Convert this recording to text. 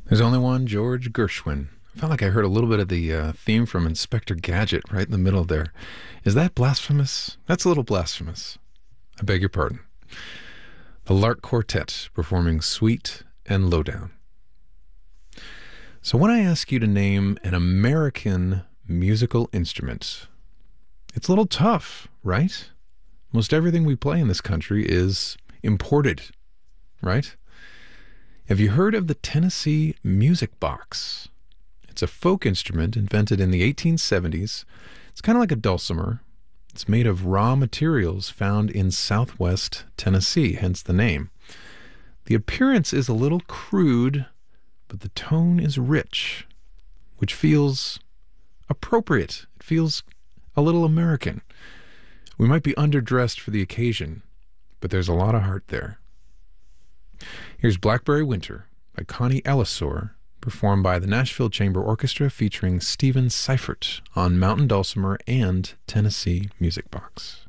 There's only one George Gershwin. I felt like I heard a little bit of the theme from Inspector Gadget right in the middle there. Is that blasphemous? That's a little blasphemous. I beg your pardon. The Lark Quartet performing Sweet and Lowdown. So when I ask you to name an American musical instrument, it's a little tough, right? Most everything we play in this country is imported, right? Have you heard of the Tennessee Music Box? It's a folk instrument invented in the 1870s. It's kind of like a dulcimer. It's made of raw materials found in southwest Tennessee, hence the name. The appearance is a little crude, but the tone is rich, which feels appropriate. It feels a little American. We might be underdressed for the occasion, but there's a lot of heart there. Here's Blackberry Winter by Connie Ellisor, performed by the Nashville Chamber Orchestra featuring Stephen Seifert on Mountain Dulcimer and Tennessee Music Box.